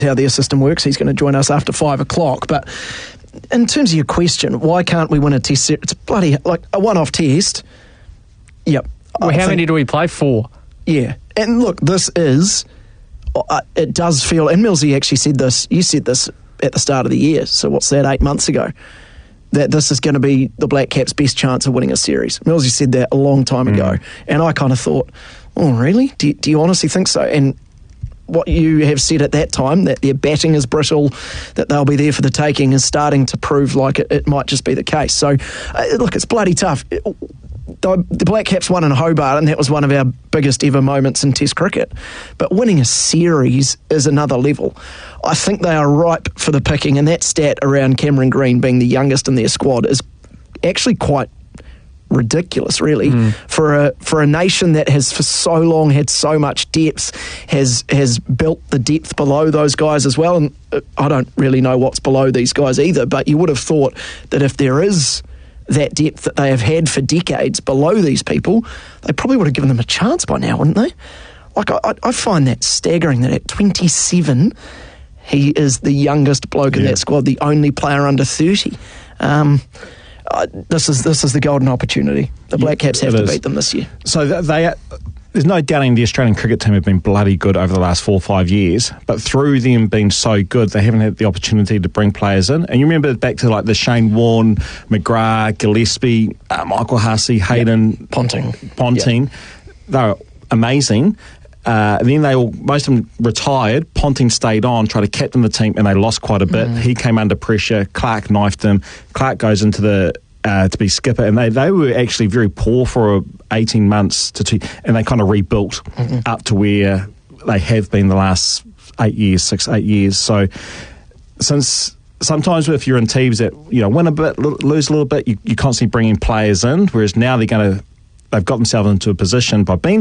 how their system works. He's going to join us after 5 o'clock. But in terms of your question, why can't we win a test series? It's bloody, like, a one-off test. Yep. Well, how many do we play? 4? Yeah. And look, this is, it does feel, and Millsy actually said this, you said this at the start of the year, so what's that, 8 months ago, that this is going to be the Black Caps' best chance of winning a series. Millsy said that a long time ago, and I kind of thought, oh, really? Do you honestly think so? And what you have said at that time, that their batting is brittle, that they'll be there for the taking, is starting to prove like it might just be the case. So, look, it's bloody tough. The Black Caps won in Hobart, and that was one of our biggest ever moments in Test cricket. But winning a series is another level. I think they are ripe for the picking, and that stat around Cameron Green being the youngest in their squad is actually quite ridiculous, really, for a nation that has for so long had so much depth, has built the depth below those guys as well. And I don't really know what's below these guys either, but you would have thought that if there is that depth that they have had for decades below these people, they probably would have given them a chance by now, wouldn't they? Like, I find that staggering that at 27, he is the youngest bloke in that squad, the only player under 30. This is the golden opportunity. The Black Caps have to beat them this year. So there's no doubting the Australian cricket team have been bloody good over the last 4 or 5 years, but through them being so good, they haven't had the opportunity to bring players in. And you remember back to like the Shane Warne, McGrath, Gillespie, Michael Hussey, Hayden, Ponting. They were amazing. Then most of them retired. Ponting stayed on, tried to captain the team, and they lost quite a bit. He came under pressure. Clark knifed him. Clark goes into the to be skipper, and they were actually very poor for 18 months and they kind of rebuilt up to where they have been the last 8 years, 6-8 years. So since sometimes if you're in teams that win a bit, lose a little bit, you constantly bringing players in, whereas now they've got themselves into a position by being